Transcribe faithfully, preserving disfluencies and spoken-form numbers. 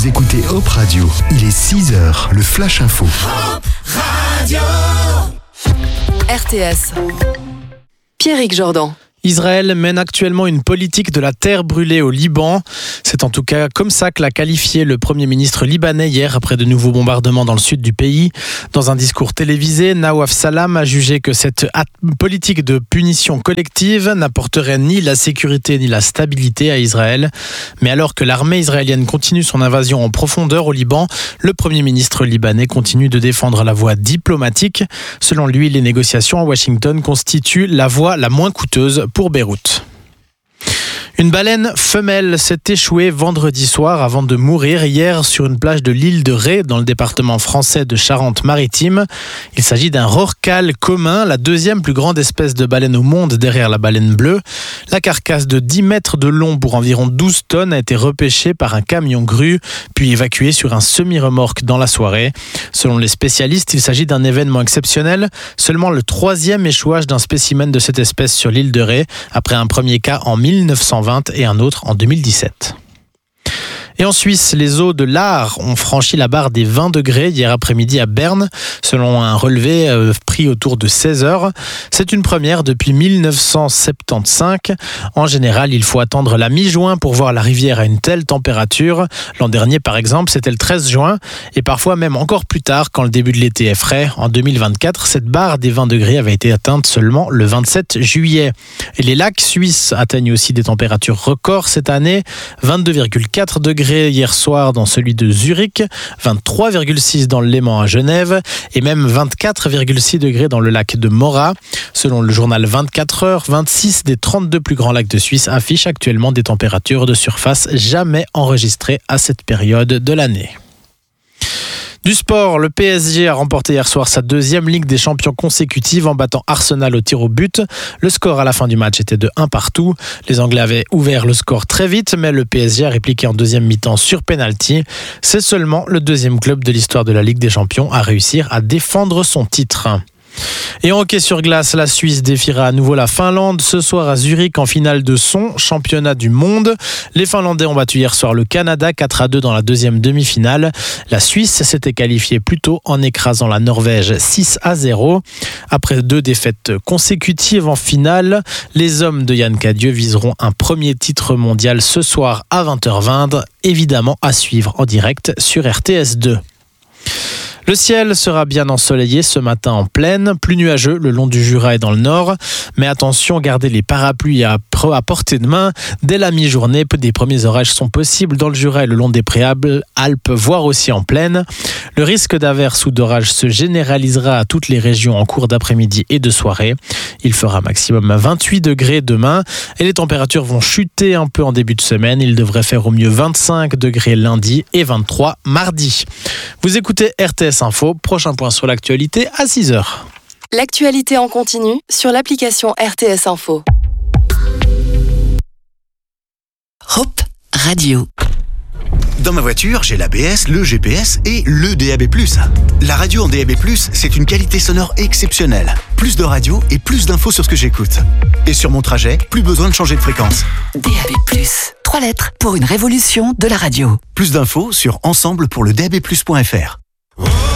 Vous écoutez Hop Radio. Il est six heures, le Flash Info. Hop Radio. R T S. Pierrick Jordan. Israël mène actuellement une politique de la terre brûlée au Liban. C'est en tout cas comme ça que l'a qualifié le Premier ministre libanais hier après de nouveaux bombardements dans le sud du pays. Dans un discours télévisé, Nawaf Salam a jugé que cette politique de punition collective n'apporterait ni la sécurité ni la stabilité à Israël. Mais alors que l'armée israélienne continue son invasion en profondeur au Liban, le Premier ministre libanais continue de défendre la voie diplomatique. Selon lui, les négociations à Washington constituent la voie la moins coûteuse pour Beyrouth. Une baleine femelle s'est échouée vendredi soir avant de mourir hier sur une plage de l'île de Ré dans le département français de Charente-Maritime. Il s'agit d'un rorqual commun, la deuxième plus grande espèce de baleine au monde derrière la baleine bleue. La carcasse de dix mètres de long pour environ douze tonnes a été repêchée par un camion grue puis évacuée sur un semi-remorque dans la soirée. Selon les spécialistes, il s'agit d'un événement exceptionnel, seulement le troisième échouage d'un spécimen de cette espèce sur l'île de Ré après un premier cas en mille neuf cent vingt et un autre en deux mille dix-sept. Et en Suisse, les eaux de l'Ar ont franchi la barre des vingt degrés hier après-midi à Berne, selon un relevé euh, pris autour de seize heures. C'est une première depuis mille neuf cent soixante-quinze. En général, il faut attendre la mi-juin pour voir la rivière à une telle température. L'an dernier, par exemple, c'était le treize juin, et parfois même encore plus tard quand le début de l'été est frais. En deux mille vingt-quatre, cette barre des vingt degrés avait été atteinte seulement le vingt-sept juillet. Et les lacs suisses atteignent aussi des températures records cette année, vingt-deux virgule quatre degrés hier soir dans celui de Zurich, vingt-trois virgule six dans le Léman à Genève et même vingt-quatre virgule six degrés dans le lac de Mora. Selon le journal vingt-quatre heures, vingt-six des trente-deux plus grands lacs de Suisse affichent actuellement des températures de surface jamais enregistrées à cette période de l'année. Du sport, le P S G a remporté hier soir sa deuxième Ligue des Champions consécutive en battant Arsenal au tir au but. Le score à la fin du match était de un partout. Les Anglais avaient ouvert le score très vite, mais le P S G a répliqué en deuxième mi-temps sur pénalty. C'est seulement le deuxième club de l'histoire de la Ligue des Champions à réussir à défendre son titre. Et en hockey sur glace, la Suisse défiera à nouveau la Finlande ce soir à Zurich en finale de son championnat du monde. Les Finlandais ont battu hier soir le Canada quatre à deux dans la deuxième demi-finale. La Suisse s'était qualifiée plus tôt en écrasant la Norvège six à zéro. Après deux défaites consécutives en finale, les hommes de Yann Cadieux viseront un premier titre mondial ce soir à vingt heures vingt, évidemment à suivre en direct sur R T S deux. Le ciel sera bien ensoleillé ce matin en plaine, plus nuageux le long du Jura et dans le nord. Mais attention, gardez les parapluies à, à portée de main. Dès la mi-journée, des premiers orages sont possibles dans le Jura et le long des Préalpes, voire aussi en plaine. Le risque d'averse ou d'orage se généralisera à toutes les régions en cours d'après-midi et de soirée. Il fera maximum vingt-huit degrés demain et les températures vont chuter un peu en début de semaine. Il devrait faire au mieux vingt-cinq degrés lundi et vingt-trois mardi. Vous écoutez R T S Info, prochain point sur l'actualité à six heures. L'actualité en continu sur l'application R T S Info. Hop Radio. Dans ma voiture, j'ai l'A B S, le G P S et le D A B plus. La radio en D A B plus, c'est une qualité sonore exceptionnelle. Plus de radio et plus d'infos sur ce que j'écoute. Et sur mon trajet, plus besoin de changer de fréquence. D A B plus. Trois lettres pour une révolution de la radio. Plus d'infos sur ensemble pour le D A B plus point F R.